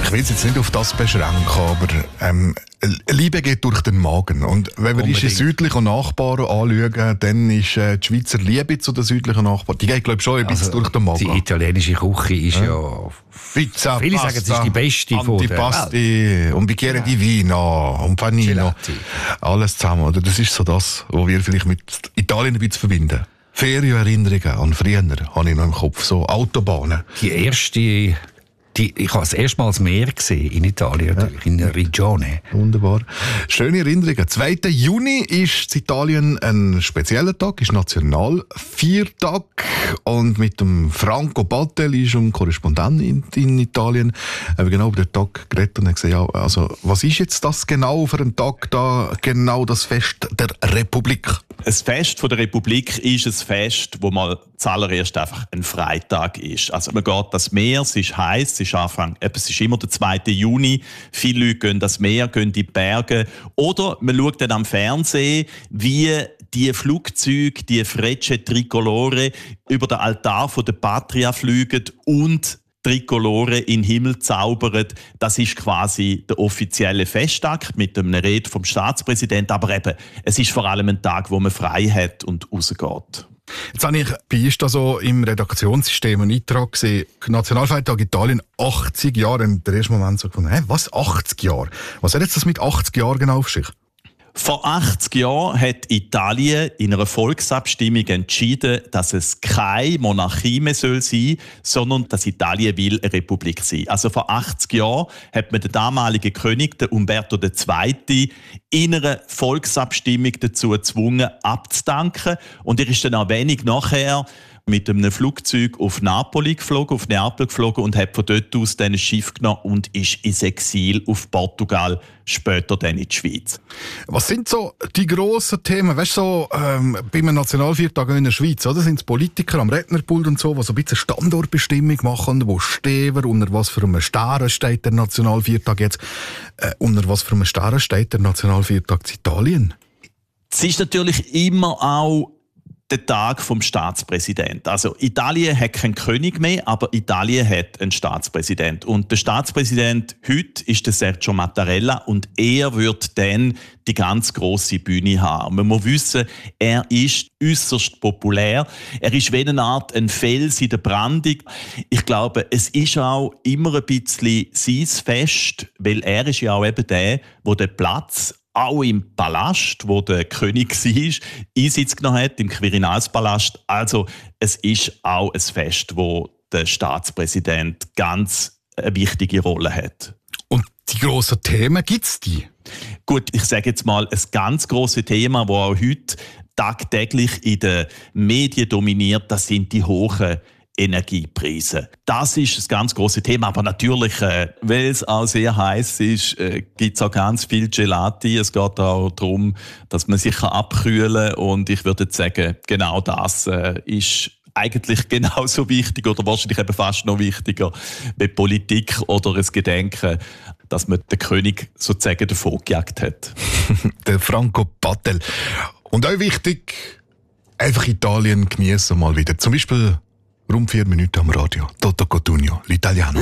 Ich will es jetzt nicht auf das beschränken, aber Liebe geht durch den Magen. Und wenn wir unsere südlichen Nachbarn anschauen, dann ist die Schweizer Liebe zu den südlichen Nachbarn, die geht, glaube ich, schon ein bisschen durch den Magen. Die italienische Küche ist Pizza, viele Pasta, sagen, es ist die beste von der Antipasti und Bicchiere di Vino und Panino. Gelati. Alles zusammen, oder? Das ist so das, was wir vielleicht mit Italien ein bisschen verbinden. Ferienerinnerungen an früher habe ich noch im Kopf. So Autobahnen. Ich habe das erste Mal das Meer gesehen in Italien, in der Regione. Wunderbar. Schöne Erinnerungen. 2. Juni ist in Italien ein spezieller Tag, ist Nationalviertag. Und mit dem Franco Battelli ist ein Korrespondent in Italien genau über den Tag geredet und hat gesagt, ja, also, was ist jetzt das genau für ein Tag da, genau das Fest der Republik? Ein Fest von der Republik ist ein Fest, wo mal zuallererst einfach ein Freitag ist. Also man geht das Meer, es ist heiß, es ist immer der 2. Juni. Viele Leute gehen das Meer, gehen in die Berge. Oder man schaut dann am Fernsehen, wie die Flugzeuge, die Frecce Tricolore über den Altar von der Patria fliegen und Tricolore in den Himmel zaubern. Das ist quasi der offizielle Festakt mit einer Rede vom Staatspräsidenten. Aber eben, es ist vor allem ein Tag, wo man frei hat und rausgeht. Jetzt habe ich bei uns da so im Redaktionssystem einen Eintrag gesehen, Nationalfeiertag Italien, 80 Jahre. Und der erste Moment so gefunden, was, 80 Jahre? Was hat jetzt das mit 80 Jahren genau auf sich? Vor 80 Jahren hat Italien in einer Volksabstimmung entschieden, dass es keine Monarchie mehr sein soll, sondern dass Italien will eine Republik sein. Also vor 80 Jahren hat man den damaligen König, den Umberto II., in einer Volksabstimmung dazu gezwungen, abzudanken. Und er ist dann auch wenig nachher mit einem Flugzeug auf Neapel geflogen und hat von dort aus dann ein Schiff genommen und ist ins Exil auf Portugal, später dann in die Schweiz. Was sind so die grossen Themen? Weißt du, so, bei einem Nationalviertag in der Schweiz, oder? Sind es Politiker am Rednerpult und so, die so ein bisschen Standortbestimmung machen, wo stehen wir, unter was für einem Stern steht der Nationalviertag jetzt, unter was für einem Stern steht der Nationalviertag in Italien? Es ist natürlich immer auch der Tag vom Staatspräsident. Also Italien hat keinen König mehr, aber Italien hat einen Staatspräsident. Und der Staatspräsident heute ist der Sergio Mattarella und er wird dann die ganz grosse Bühne haben. Man muss wissen, er ist äußerst populär. Er ist wie eine Art ein Fels in der Brandung. Ich glaube, es ist auch immer ein bisschen sein Fest, weil er ist ja auch eben der den Platz auch im Palast, wo der König war, Einsitz genommen hat, im Quirinalspalast. Also es ist auch ein Fest, wo der Staatspräsident ganz eine wichtige Rolle hat. Und die grossen Themen, gibt es die? Gut, ich sage jetzt mal, ein ganz grosses Thema, das auch heute tagtäglich in den Medien dominiert, das sind die hohen Energiepreise. Das ist ein ganz grosses Thema, aber natürlich, weil es auch sehr heiß ist, gibt es auch ganz viel Gelati. Es geht auch darum, dass man sich abkühlen kann und ich würde sagen, genau das ist eigentlich genauso wichtig oder wahrscheinlich eben fast noch wichtiger wie Politik oder das Gedenken, dass man den König sozusagen davon gejagt hat. Der Franco Battelli. Und auch wichtig, einfach Italien genießen mal wieder. Zum Beispiel rund 4 Minuten am Radio. Toto Cotugno, l'italiano.